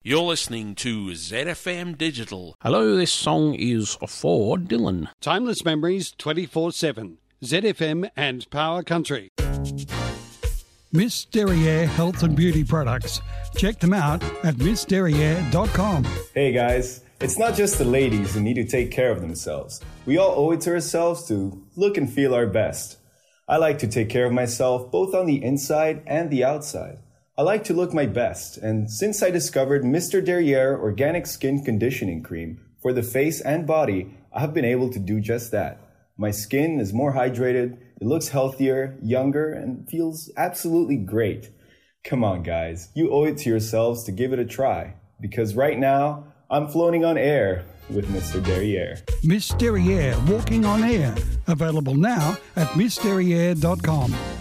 You're listening to ZFM Digital. Hello, this song is for Dylan. Timeless memories 24/7. ZFM and Power Country. Miss Derriere Health and Beauty Products. Check them out at missderriere.com. Hey guys, it's not just the ladies who need to take care of themselves. We all owe it to ourselves to look and feel our best. I like to take care of myself both on the inside and the outside. I like to look my best, and since I discovered Mr. Derriere Organic Skin Conditioning Cream for the face and body, I have been able to do just that. My skin is more hydrated, it looks healthier, younger, and feels absolutely great. Come on guys, you owe it to yourselves to give it a try, because right now, I'm floating on air with Mr. Derriere. Miss Derriere Walking on Air. Available now at missderriere.com.